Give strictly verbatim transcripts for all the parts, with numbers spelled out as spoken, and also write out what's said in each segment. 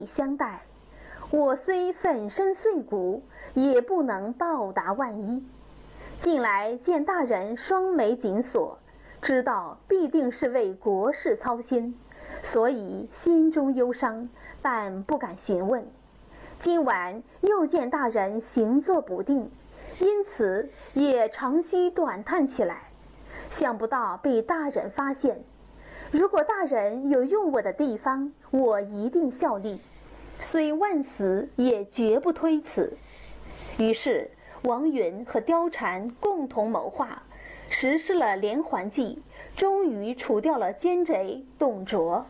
相待，我虽粉身碎骨，也不能报答万一。近来见大人双眉紧锁，知道必定是为国事操心，所以心中忧伤，但不敢询问。今晚又见大人行坐不定，因此也长吁短叹起来，想不到被大人发现。如果大人有用我的地方，我一定效力，虽万死也绝不推辞。于是王允和貂蝉共同谋划，实施了连环计，终于除掉了奸贼董卓。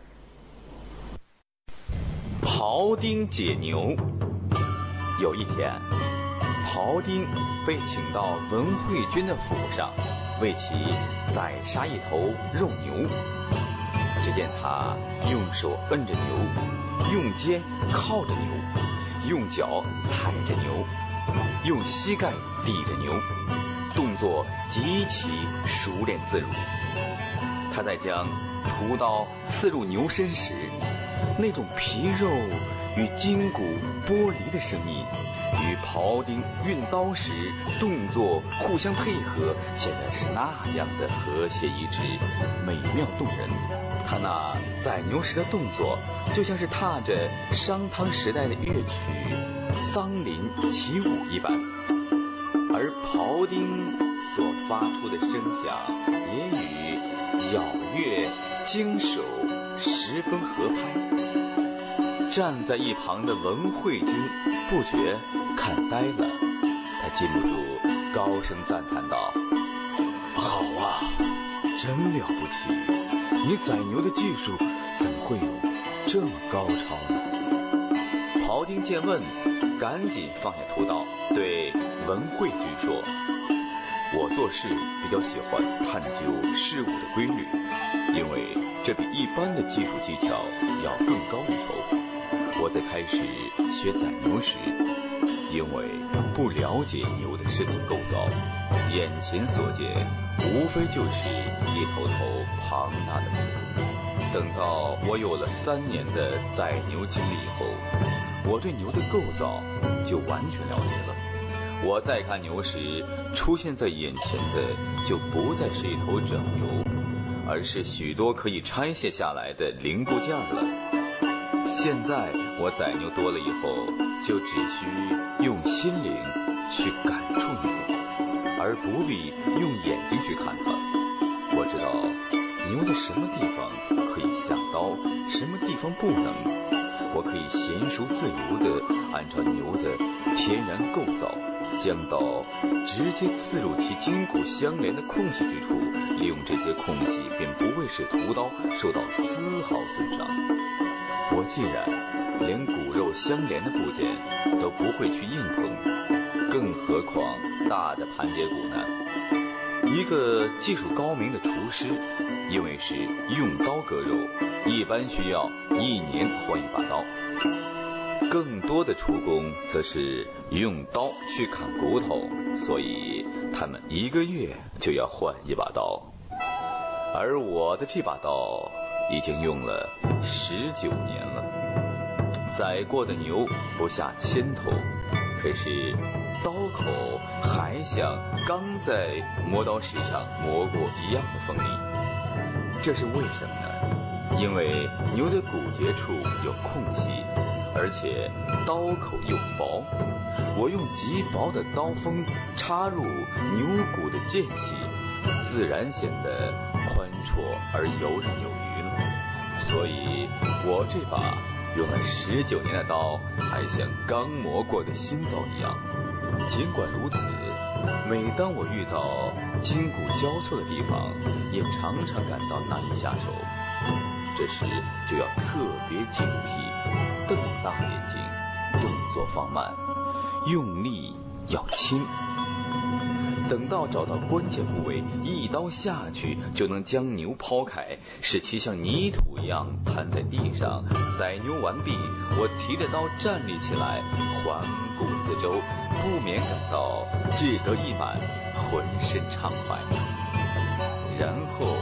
庖丁解牛。有一天，庖丁被请到文惠君的府上，为其宰杀一头肉牛。只见他用手摁着牛，用肩靠着牛，用脚踩着牛，用膝盖抵着牛，动作极其熟练自如。他在将屠刀刺入牛身时，那种皮肉与筋骨剥离的声音，与庖丁运刀时动作互相配合，显得是那样的和谐一致，美妙动人。他那宰牛时的动作，就像是踏着商汤时代的乐曲《桑林起舞》一般，而庖丁所发出的声响，也与咬乐经手十分合拍。站在一旁的文惠君不觉看呆了，他禁不住高声赞叹道：“好啊，真了不起！你宰牛的技术怎么会有这么高超呢？”庖丁见问，赶紧放下屠刀，对文惠君说：“我做事比较喜欢探究事物的规律，因为这比一般的技术技巧要更高一筹。我在开始学宰牛时，因为不了解牛的身体构造，眼前所见无非就是一头头庞大的牛。等到我有了三年的宰牛经历以后，我对牛的构造就完全了解了。我再看牛时，出现在眼前的就不再是一头整牛，而是许多可以拆卸下来的零部件了。现在我宰牛多了以后，就只需用心灵去感触牛，而不必用眼睛去看它。我知道牛的什么地方可以下刀，什么地方不能。我可以娴熟自由地按照牛的天然构造，将刀直接刺入其筋骨相连的空隙之处，利用这些空隙便不会使屠刀受到丝毫损伤。我既然连骨肉相连的部件都不会去硬碰，更何况大的盘结骨呢？一个技术高明的厨师，因为是用刀割肉，一般需要一年换一把刀。更多的厨工则是用刀去砍骨头，所以他们一个月就要换一把刀。而我的这把刀已经用了十九年了，宰过的牛不下千头，可是刀口还像刚在磨刀石上磨过一样的锋利。这是为什么呢？因为牛的骨节处有空隙，而且刀口又薄，我用极薄的刀锋插入牛骨的间隙，自然显得宽绰而游刃有余了。所以我这把用了十九年的刀，还像刚磨过的新刀一样。尽管如此，每当我遇到筋骨交错的地方，也常常感到难以下手。这时就要特别警惕，瞪大眼睛，动作放慢，用力要轻。等到找到关键部位，一刀下去就能将牛抛开，使其像泥土一样摊在地上。宰牛完毕，我提着刀站立起来，环顾四周，不免感到志得意满，浑身畅快。然后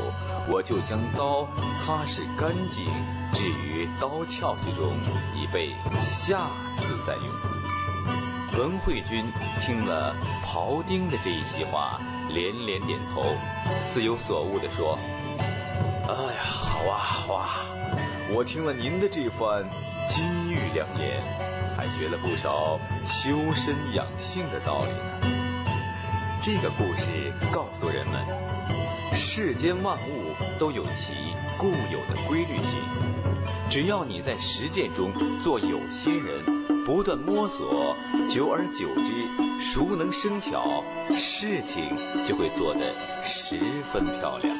我就将刀擦拭干净，置于刀鞘之中，以备下次再用。文慧君听了庖丁的这一席话，连连点头，似有所悟地说：“哎呀，好啊，好啊，我听了您的这番金玉良言，还学了不少修身养性的道理呢。”这个故事告诉人们，世间万物都有其固有的规律性，只要你在实践中做有心人，不断摸索，久而久之，熟能生巧，事情就会做得十分漂亮。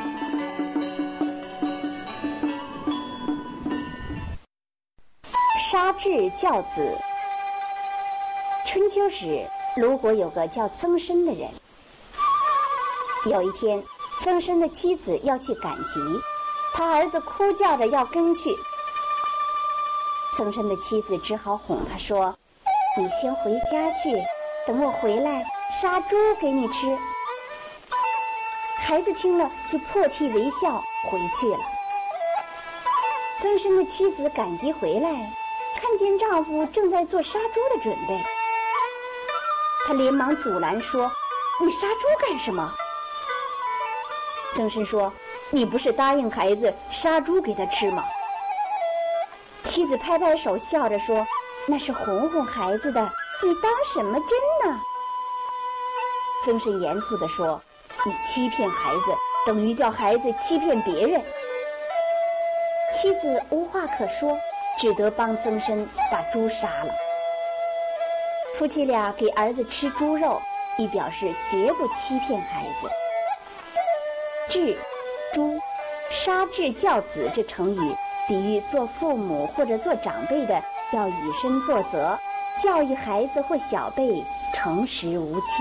杀彘教子。春秋时，鲁国有个叫曾参的人。有一天，曾参的妻子要去赶集，他儿子哭叫着要跟去。曾参的妻子只好哄他说：“你先回家去，等我回来杀猪给你吃。”孩子听了就破涕为笑，回去了。曾参的妻子赶集回来，看见丈夫正在做杀猪的准备，她连忙阻拦说：“你杀猪干什么？”曾参说：“你不是答应孩子杀猪给他吃吗？”妻子拍拍手笑着说：“那是哄哄孩子的，你当什么真呢？”曾参严肃地说：“你欺骗孩子，等于叫孩子欺骗别人。”妻子无话可说，只得帮曾参把猪杀了。夫妻俩给儿子吃猪肉，以表示绝不欺骗孩子。彘、猪、杀彘教子这成语，比喻做父母或者做长辈的要以身作则，教育孩子或小辈诚实无欺。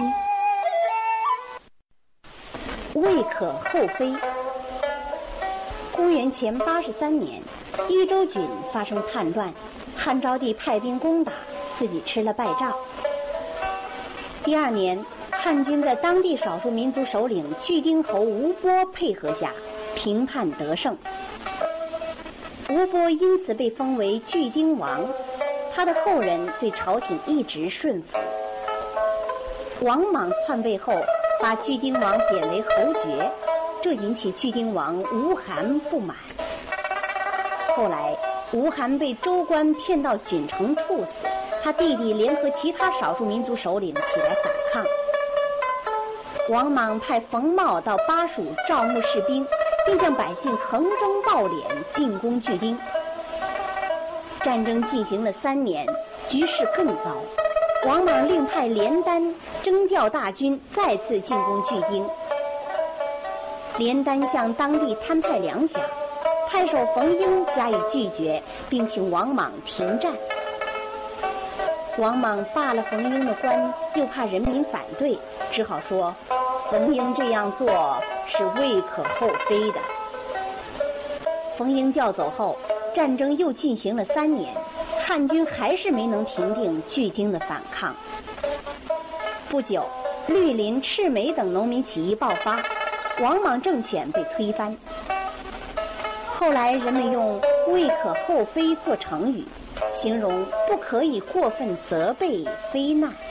未可厚非。公元前八十三年，豫州郡发生叛乱，汉昭帝派兵攻打，自己吃了败仗。第二年，汉军在当地少数民族首领巨丁侯吴波配合下，平叛得胜。吴波因此被封为巨丁王，他的后人对朝廷一直顺服。王莽篡位后，把巨丁王贬为侯爵，这引起巨丁王吴含不满。后来，吴含被州官骗到郡城处死，他弟弟联合其他少数民族首领起来反抗。王莽派冯茂到巴蜀招募士兵，并向百姓横征暴敛，进攻巨丁。战争进行了三年，局势更糟。王莽另派连丹征调大军，再次进攻巨丁。连丹向当地摊派粮饷，太守冯英加以拒绝，并请王莽停战。王莽罢了冯英的官，又怕人民反对，只好说冯英这样做是未可厚非的。冯英调走后，战争又进行了三年，汉军还是没能平定巨丁的反抗。不久，绿林、赤眉等农民起义爆发，王莽政权被推翻。后来人们用未可厚非做成语，形容不可以过分责备非难。